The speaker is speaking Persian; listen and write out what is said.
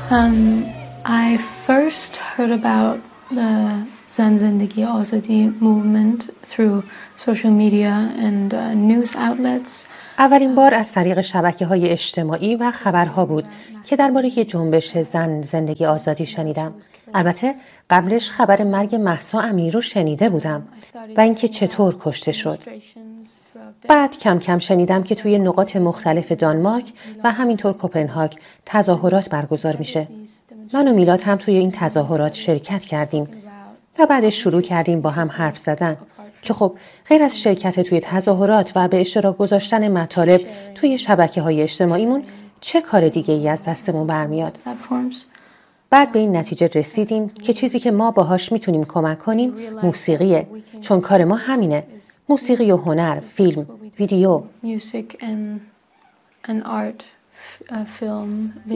I first heard about the Zan Zindagi Azadi movement through social media and news outlets. اولین بار از طریق شبکه‌های اجتماعی و خبرها بود که درباره جنبش زن زندگی آزادی شنیدم. البته قبلش خبر مرگ مهسا امینی رو شنیده بودم و اینکه چطور کشته شد. بعد کم کم شنیدم که توی نقاط مختلف دانمارک و همینطور کوپنهاگ تظاهرات برگزار میشه. من و میلاد هم توی این تظاهرات شرکت کردیم و بعدش شروع کردیم با هم حرف زدن که خب غیر از شرکت توی تظاهرات و به اشتراک گذاشتن مطالب توی شبکه‌های اجتماعیمون چه کار دیگه ای از دستمون برمیاد. بعد به این نتیجه رسیدیم که چیزی که ما باهاش میتونیم کمک کنیم موسیقیه، چون کار ما همینه، موسیقی و هنر، فیلم، ویدیو.